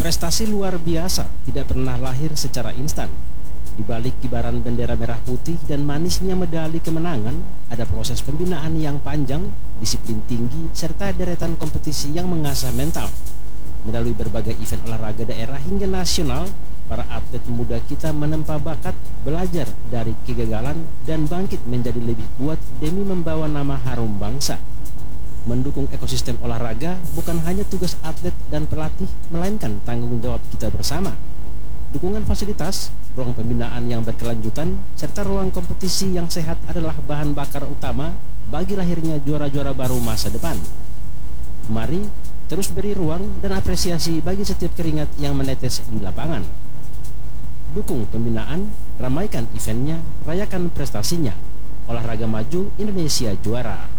Prestasi luar biasa tidak pernah lahir secara instan. Di balik kibaran bendera merah putih dan manisnya medali kemenangan, ada proses pembinaan yang panjang, disiplin tinggi, serta deretan kompetisi yang mengasah mental. Melalui berbagai event olahraga daerah hingga nasional, para atlet muda kita menempa bakat, belajar dari kegagalan, dan bangkit menjadi lebih kuat demi membawa nama harum bangsa. Mendukung ekosistem olahraga bukan hanya tugas atlet dan pelatih, melainkan tanggung jawab kita bersama. Dukungan fasilitas, ruang pembinaan yang berkelanjutan, serta ruang kompetisi yang sehat adalah bahan bakar utama bagi lahirnya juara-juara baru masa depan. Mari terus beri ruang dan apresiasi bagi setiap keringat yang menetes di lapangan. Dukung pembinaan, ramaikan eventnya, rayakan prestasinya. Olahraga maju, Indonesia juara.